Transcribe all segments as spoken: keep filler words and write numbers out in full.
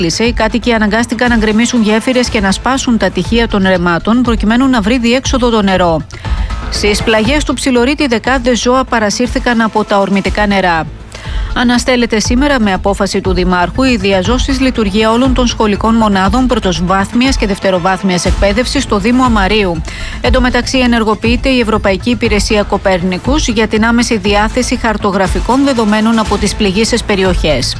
Οι κάτοικοι αναγκάστηκαν να γκρεμίσουν γέφυρες και να σπάσουν τα τυχεία των ρεμάτων προκειμένου να βρει διέξοδο το νερό. Στις πλαγιές του Ψιλορίτη, δεκάδες ζώα παρασύρθηκαν από τα ορμητικά νερά. Αναστέλλεται σήμερα με απόφαση του Δημάρχου η διαζώσης λειτουργία όλων των σχολικών μονάδων πρωτοβάθμιας και δευτεροβάθμιας εκπαίδευσης στο Δήμο Αμαρίου. Εν τω μεταξύ, ενεργοποιείται η Ευρωπαϊκή Υπηρεσία Κοπέρνικους για την άμεση διάθεση χαρτογραφικών δεδομένων από τις πληγείσες περιοχές.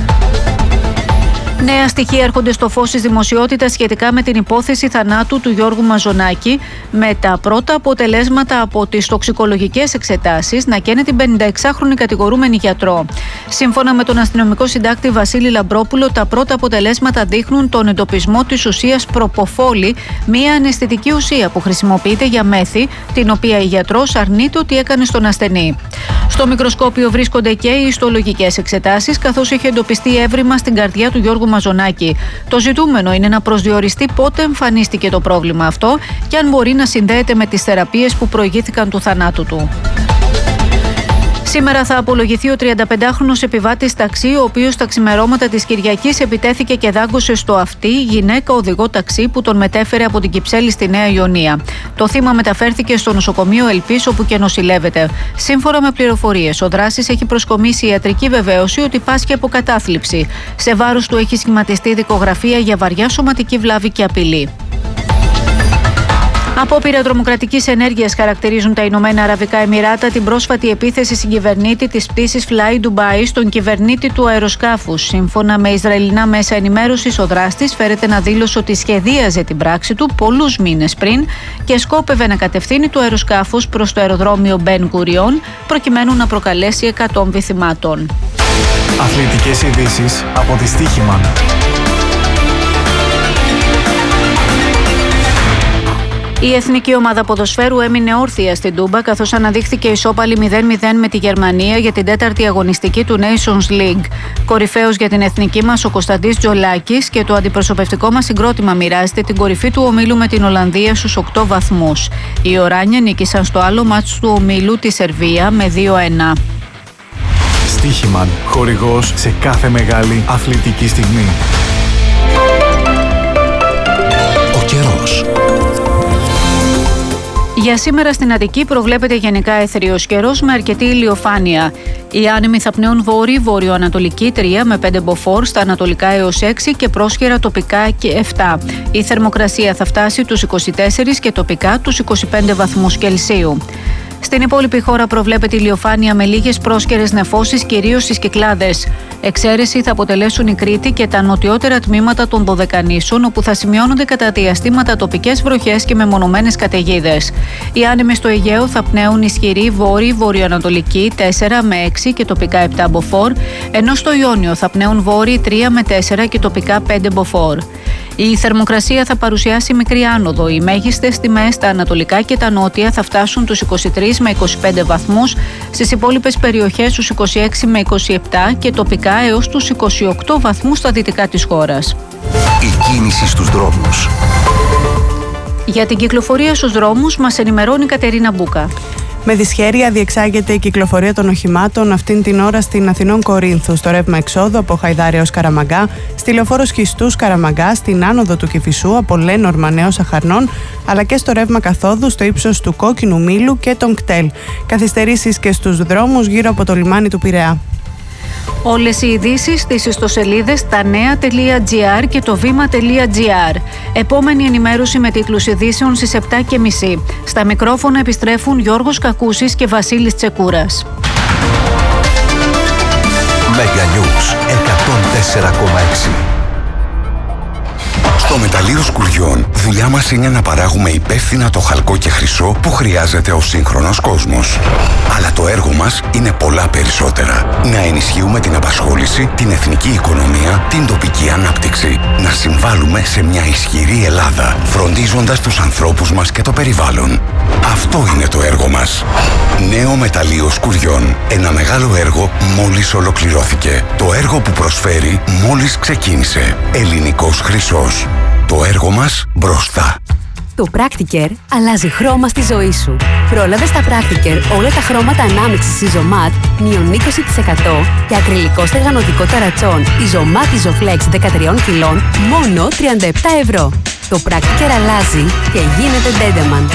Νέα στοιχεία έρχονται στο φως της δημοσιότητας σχετικά με την υπόθεση θανάτου του Γιώργου Μαζονάκη, με τα πρώτα αποτελέσματα από τις τοξικολογικές εξετάσεις να καίνε την πενηνταεξάχρονη κατηγορούμενη γιατρό. Σύμφωνα με τον αστυνομικό συντάκτη Βασίλη Λαμπρόπουλο, τα πρώτα αποτελέσματα δείχνουν τον εντοπισμό της ουσίας προποφόλη, μία αναισθητική ουσία που χρησιμοποιείται για μέθη, την οποία η γιατρός αρνείται ότι έκανε στον ασθενή. Στο μικροσκόπιο βρίσκονται και οι ιστολογικές εξετάσεις, καθώς έχει εντοπιστεί έβριμα στην καρδιά του Γιώργου Μαζονάκη. Το ζητούμενο είναι να προσδιοριστεί πότε εμφανίστηκε το πρόβλημα αυτό και αν μπορεί να συνδέεται με τις θεραπείες που προηγήθηκαν του θανάτου του. Σήμερα θα απολογηθεί ο τριανταπεντάχρονος επιβάτης ταξί, ο οποίος τα ξημερώματα της Κυριακής επιτέθηκε και δάγκωσε στο αυτί γυναίκα οδηγό ταξί που τον μετέφερε από την Κυψέλη στη Νέα Ιωνία. Το θύμα μεταφέρθηκε στο νοσοκομείο Ελπής, όπου και νοσηλεύεται. Σύμφωνα με πληροφορίες, ο δράσης έχει προσκομίσει ιατρική βεβαίωση ότι πάσχει από κατάθλιψη. Σε βάρος του έχει σχηματιστεί δικογραφία για βαριά σωματική βλάβη και απειλή. Απόπειρα τρομοκρατικής ενέργειας χαρακτηρίζουν τα Ηνωμένα Αραβικά Εμιράτα την πρόσφατη επίθεση στην κυβερνήτη της πτήσης Fly Dubai στον κυβερνήτη του αεροσκάφους. Σύμφωνα με Ισραηλινά μέσα ενημέρωσης, ο δράστης φέρεται να δήλωσε ότι σχεδίαζε την πράξη του πολλούς μήνες πριν και σκόπευε να κατευθύνει το αεροσκάφος προς το αεροδρόμιο Μπεν Γκουριόν προκειμένου να προκαλέσει εκατόμβη θυμάτων. Αθλητικές ειδήσεις από τη Στοίχημαν. Η εθνική ομάδα ποδοσφαίρου έμεινε όρθια στην Τούμπα, καθώς αναδείχθηκε ισόπαλη μηδέν μηδέν με τη Γερμανία για την τέταρτη αγωνιστική του Nations League. Κορυφαίος για την εθνική μας ο Κωνσταντής Τζολάκης και το αντιπροσωπευτικό μας συγκρότημα μοιράζεται την κορυφή του ομίλου με την Ολλανδία στους οκτώ βαθμούς. Οι Οράνια νίκησαν στο άλλο μάτς του ομίλου τη Σερβία με δύο ένα. Στοίχημαν, χορηγός σε κάθε μεγάλη αθλητική στιγμή. Ο καιρός. Για σήμερα στην Αττική προβλέπεται γενικά αιθριος καιρός με αρκετή ηλιοφάνεια. Οι άνεμοι θα πνέουν βόρειο-βορειοανατολική τρία με πέντε μποφόρ, στα ανατολικά έως έξι και πρόσχερα τοπικά και επτά. Η θερμοκρασία θα φτάσει τους είκοσι τέσσερις και τοπικά τους είκοσι πέντε βαθμούς Κελσίου. Στην υπόλοιπη χώρα προβλέπεται ηλιοφάνεια με λίγες πρόσχερες νεφώσεις, κυρίως στις Κυκλάδες. Εξαίρεση θα αποτελέσουν η Κρήτη και τα νοτιότερα τμήματα των Δωδεκανήσων, όπου θα σημειώνονται κατά διαστήματα τοπικές βροχές και μεμονωμένες καταιγίδες. Οι άνεμοι στο Αιγαίο θα πνέουν ισχυρή βόρειο-βορειοανατολική τέσσερα με έξι και τοπικά επτά μποφόρ, ενώ στο Ιόνιο θα πνέουν βόρειοι τρία με τέσσερα και τοπικά πέντε μποφόρ. Η θερμοκρασία θα παρουσιάσει μικρή άνοδο. Οι μέγιστες τιμές στα ανατολικά και τα νότια θα φτάσουν τους είκοσι τρεις με είκοσι πέντε βαθμούς, στις υπόλοιπες περιοχές τους είκοσι έξι με είκοσι επτά και τοπικά έως τους είκοσι οκτώ βαθμούς στα δυτικά της χώρας. Η κίνηση στους δρόμους. Για την κυκλοφορία στους δρόμους μας ενημερώνει η Κατερίνα Μπούκα. Με δυσχέρεια διεξάγεται η κυκλοφορία των οχημάτων αυτήν την ώρα στην Αθηνών Κορίνθου, στο ρεύμα εξόδου από Χαϊδάρια ως Καραμαγκά, στη λεωφόρο Σχιστούς Καραμαγκά, στην άνοδο του Κηφισού από Λένορμαν έως Αχαρνών, αλλά και στο ρεύμα καθόδου στο ύψος του Κόκκινου Μήλου και των Κτέλ. Καθυστερήσεις και στους δρόμους γύρω από το λιμάνι του Πειραιά. Όλες οι ειδήσεις στις ιστοσελίδες τανέα τελεία τζι άρ και το βήμα τελεία τζι άρ. Επόμενη ενημέρωση με τίτλους ειδήσεων στις επτά και μισή. Στα μικρόφωνα επιστρέφουν Γιώργος Κακούσης και Βασίλης Τσεκούρας. Mega News εκατόν τέσσερα κόμμα έξι. Στο μεταλλείο σκουριών, δουλειά μας είναι να παράγουμε υπεύθυνα το χαλκό και χρυσό που χρειάζεται ο σύγχρονος κόσμος. Αλλά το έργο μας είναι πολλά περισσότερα. Να ενισχύουμε την απασχόληση, την εθνική οικονομία, την τοπική ανάπτυξη. Να συμβάλλουμε σε μια ισχυρή Ελλάδα, φροντίζοντας τους ανθρώπους μας και το περιβάλλον. Αυτό είναι το έργο μας. Νέο μεταλλείο σκουριών. Ένα μεγάλο έργο μόλις ολοκληρώθηκε. Το έργο που προσφέρει μόλις ξεκίνησε. Ελληνικός χρυσός. Το έργο μας μπροστά. Το Practicare αλλάζει χρώμα στη ζωή σου. Πρόλαβε στα Practicare όλα τα χρώματα ανάμειξης Isomat μείον είκοσι τοις εκατό και ακριλικό στεγανοτικό ταρατσόν Isomat Isoflex δεκατρία κιλών μόνο τριάντα επτά ευρώ. Το Practicare αλλάζει και γίνεται Dendeman.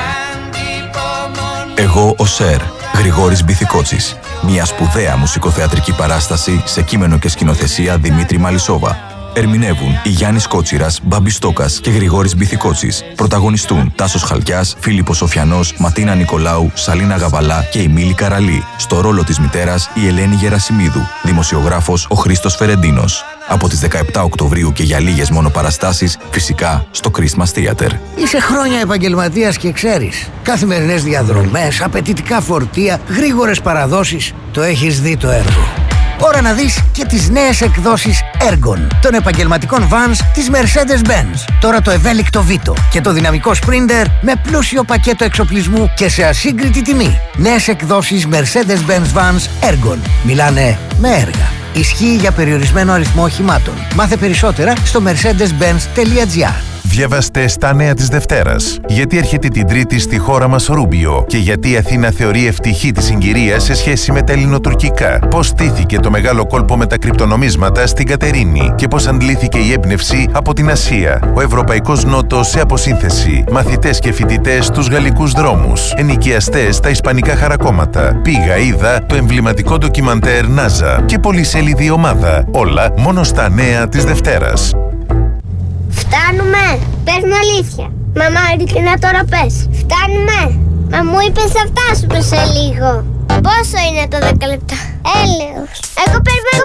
Εγώ ο Σερ, Γρηγόρης Μπιθικότσης. Μια σπουδαία μουσικοθεατρική παράσταση σε κείμενο και σκηνοθεσία Δημήτρη Μαλισσόβα. Ερμηνεύουν η Γιάννης Κότσιρας, Μπάμπης Στόκας και Γρηγόρης Μπιθικότσης. Πρωταγωνιστούν Τάσος Χαλκιάς, Φίλιππος Σοφιανός, Ματίνα Νικολάου, Σαλίνα Γαβαλά και η Μίλη Καραλή. Στο ρόλο της μητέρας η Ελένη Γερασιμίδου. Δημοσιογράφος ο Χρήστος Φερεντίνος. Από τις δεκαεπτά Οκτωβρίου και για λίγες μόνο παραστάσεις, φυσικά στο Christmas Theater. Είσαι χρόνια επαγγελματίας και ξέρεις. Καθημερινές διαδρομές, απαιτητικά φορτία, γρήγορες παραδόσεις. Το έχεις δει το έργο. Ώρα να δεις και τις νέες εκδόσεις Ergon των επαγγελματικών vans της Mercedes-Benz. Τώρα το ευέλικτο Vito και το δυναμικό Sprinter με πλούσιο πακέτο εξοπλισμού και σε ασύγκριτη τιμή. Νέες εκδόσεις Mercedes-Benz Vans Ergon. Μιλάνε με έργα. Ισχύει για περιορισμένο αριθμό οχημάτων. Μάθε περισσότερα στο mercedes benz τελεία gr. Διαβάστε στα νέα της Δευτέρας. Γιατί έρχεται την Τρίτη στη χώρα μας Ρούμπιο και γιατί η Αθήνα θεωρεί ευτυχή τη συγκυρία σε σχέση με τα ελληνοτουρκικά. Πώς στήθηκε το μεγάλο κόλπο με τα κρυπτονομίσματα στην Κατερίνη και πώς αντλήθηκε η έμπνευση από την Ασία. Ο Ευρωπαϊκός Νότος σε αποσύνθεση. Μαθητές και φοιτητές στους γαλλικούς δρόμους. Ενοικιαστές στα ισπανικά χαρακόμματα. Πήγα, είδα το εμβληματικό ντοκιμαντέρ Νάζα και πολυσέλιδη ομάδα. Όλα μόνο στα νέα της Δευτέρας. Φτάνουμε! Πες μου αλήθεια. Μαμά, ειλικρινά τώρα πες. Φτάνουμε! Μα μου είπες θα φτάσουμε σε λίγο. Πόσο είναι το δέκα λεπτά? Έλεος. Εγώ περιμένω